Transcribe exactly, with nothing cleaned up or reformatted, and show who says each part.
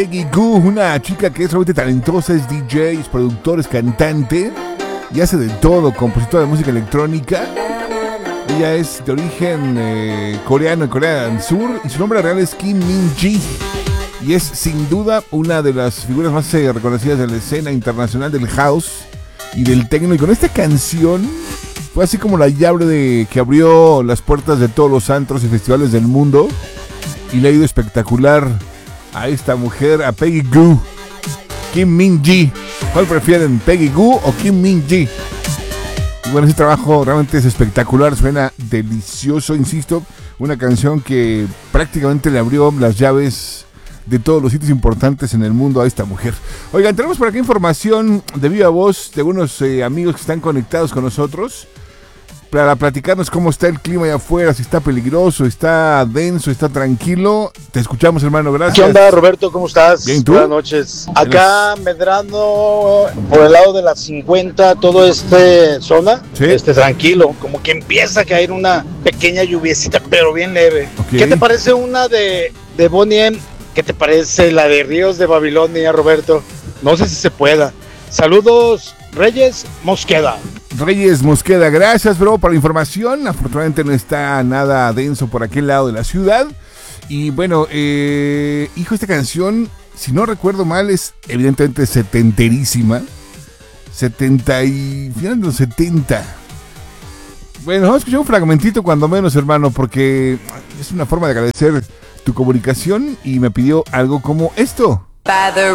Speaker 1: Peggy Gou, una chica que es realmente talentosa, es D J, es productor, es cantante y hace de todo, compositora de música electrónica. Ella es de origen eh, coreano, de Corea del Sur, y su nombre real es Kim Min-ji. Y es sin duda una de las figuras más eh, reconocidas de la escena internacional del house y del techno. Y con esta canción fue así como la llave de, que abrió las puertas de todos los antros y festivales del mundo. Y le ha ido espectacular a esta mujer, a Peggy Gou, Kim Min-ji. ¿Cuál prefieren, Peggy Gou o Kim Min-ji? Y bueno, ese trabajo realmente es espectacular, suena delicioso, insisto. Una canción que prácticamente le abrió las llaves de todos los sitios importantes en el mundo a esta mujer. Oigan, tenemos por acá información de viva voz de algunos eh, amigos que están conectados con nosotros para platicarnos cómo está el clima allá afuera, si está peligroso, está denso, está tranquilo. Te escuchamos, hermano, gracias.
Speaker 2: ¿Qué onda, Roberto? ¿Cómo estás?
Speaker 1: Bien, ¿tú?
Speaker 2: Buenas noches. Acá medrando por el lado de las cincuenta, todo este zona,
Speaker 1: ¿Sí?
Speaker 2: este tranquilo, como que empieza a caer una pequeña lluviecita, pero bien leve.
Speaker 1: Okay.
Speaker 2: ¿Qué te parece una de, de Bonnie M? ¿Qué te parece la de Ríos de Babilonia, Roberto? No sé si se pueda. Saludos, Reyes Mosqueda.
Speaker 1: Reyes Mosqueda, gracias, bro, por la información. Afortunadamente no está nada denso por aquel lado de la ciudad. Y bueno, eh, hijo, esta canción, si no recuerdo mal, es evidentemente setenterísima. setenta y... final de los setenta. Bueno, vamos a escuchar un fragmentito cuando menos, hermano, porque es una forma de agradecer tu comunicación y me pidió algo como esto.